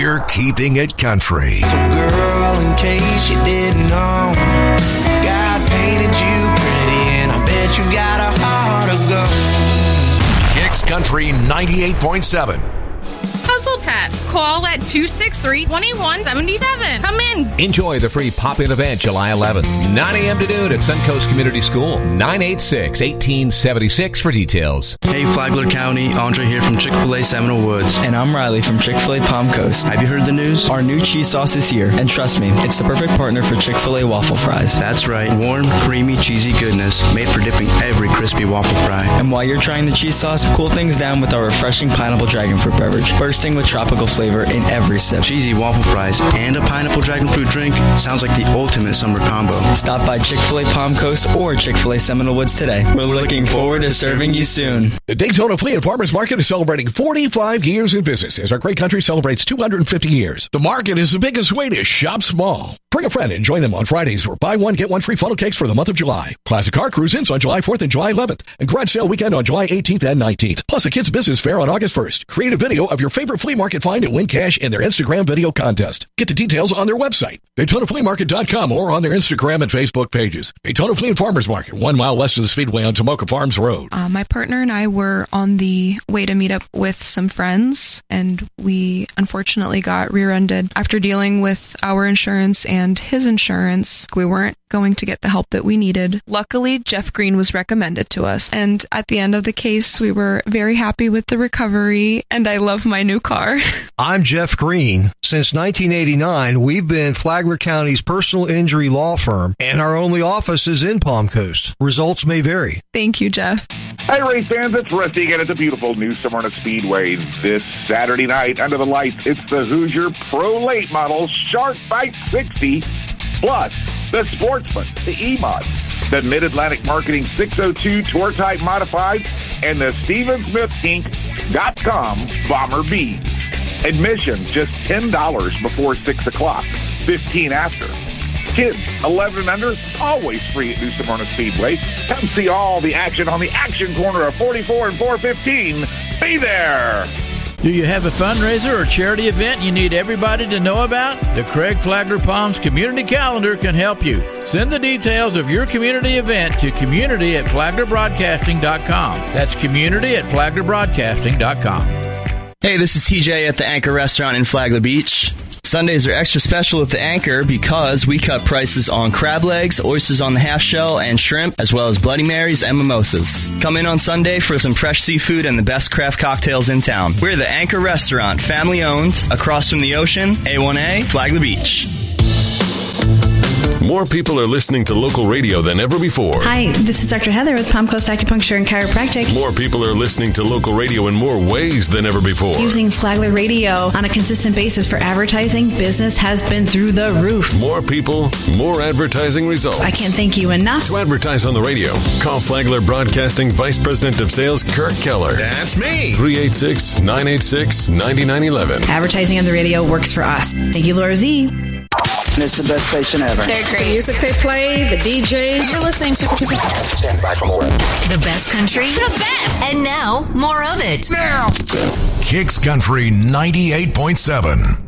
We're keeping it country. So girl, in case you didn't know, God painted you pretty, and I bet you've got a heart of gold. Kicks Country 98.7. Puzzle Pets. Call at 263-2177. Come in. Enjoy the free pop-in event July 11th, 9 a.m. to noon at Suncoast Community School, 986-1876 for details. Hey, Flagler County, Andre here from Chick-fil-A Seminole Woods. And I'm Riley from Chick-fil-A Palm Coast. Have you heard the news? Our new cheese sauce is here, and trust me, it's the perfect partner for Chick-fil-A waffle fries. That's right, warm, creamy, cheesy goodness, made for dipping every crispy waffle fry. And while you're trying the cheese sauce, cool things down with our refreshing pineapple dragon fruit beverage, bursting with tropical flavor in every sip. Cheesy waffle fries and a pineapple dragon fruit drink sounds like the ultimate summer combo. Stop by Chick-fil-A Palm Coast or Chick-fil-A Seminole Woods today. We're looking forward to serving you soon. The Daytona Flea and Farmers Market is celebrating 45 years in business as our great country celebrates 250 years. The market is the biggest way to shop small. Bring a friend and join them on Fridays for buy one, get one free funnel cakes for the month of July. Classic car cruise-ins on July 4th and July 11th. And garage sale weekend on July 18th and 19th. Plus a kids business fair on August 1st. Create a video of your favorite flea market find and win cash in their Instagram video contest. Get the details on their website, DaytonaFleaMarket.com, or on their Instagram and Facebook pages. Daytona Flea and Farmers Market, 1 mile west of the Speedway on Tomoka Farms Road. My partner and I were on the way to meet up with some friends, and we unfortunately got rear-ended. After dealing with our insurance and his insurance, we weren't going to get the help that we needed. Luckily, Jeff Green was recommended to us, and at the end of the case, we were very happy with the recovery, and I love my new car. I'm Jeff Green. Since 1989, we've been Flagler County's personal injury law firm, and our only office is in Palm Coast. Results may vary. Thank you, Jeff. Hi, race fans. It's Rusty again at the beautiful New Smyrna Speedway. This Saturday night, under the lights, it's the Hoosier Pro Late Model Shark Fight 60, plus the Sportsman, the E-Mod, the Mid-Atlantic Marketing 602 Tour Type Modified, and the StevensSmithInc.com Bomber B. Admission just $10 before 6 o'clock, 15 after. Kids 11 and under, always free at New Smyrna Speedway. Come see all the action on the action corner of 44 and 415. Be there! Do you have a fundraiser or charity event you need everybody to know about? The Craig Flagler Palms Community Calendar can help you. Send the details of your community event to community@flaglerbroadcasting.com. That's community@flaglerbroadcasting.com. Hey, this is TJ at the Anchor Restaurant in Flagler Beach. Sundays are extra special at the Anchor because we cut prices on crab legs, oysters on the half shell, and shrimp, as well as Bloody Marys and mimosas. Come in on Sunday for some fresh seafood and the best craft cocktails in town. We're the Anchor Restaurant, family owned, across from the ocean, A1A, Flagler Beach. More people are listening to local radio than ever before. Hi, this is Dr. Heather with Palm Coast Acupuncture and Chiropractic. More people are listening to local radio in more ways than ever before. Using Flagler Radio on a consistent basis for advertising, business has been through the roof. More people, more advertising results. I can't thank you enough. To advertise on the radio, call Flagler Broadcasting Vice President of Sales, Kirk Keller. That's me. 386-986-9911. Advertising on the radio works for us. Thank you, Laura Z. It's the best station ever. They're great. The music they play, the DJs. You're listening to Stand by for more. The best country. The best. And now, more of it. Now. Kicks Country 98.7.